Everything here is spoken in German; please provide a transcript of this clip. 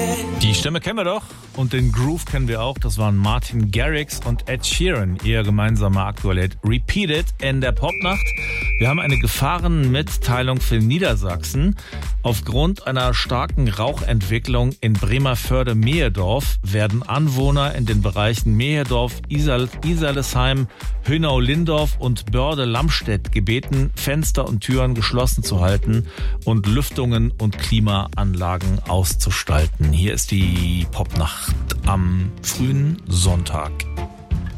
Die Stimme kennen wir doch und den Groove kennen wir auch. Das waren Martin Garrix und Ed Sheeran. Ihr gemeinsamer aktueller Hit Repeat It in der Popnacht. Wir haben eine Gefahrenmitteilung für Niedersachsen. Aufgrund einer starken Rauchentwicklung in Bremervörde-Mehedorf werden Anwohner in den Bereichen Mehedorf, Iserlesheim, Hönau-Lindorf und Börde-Lamstedt gebeten, Fenster und Türen geschlossen zu halten und Lüftungen und Klimaanlagen auszustalten. Hier ist die Popnacht am frühen Sonntag.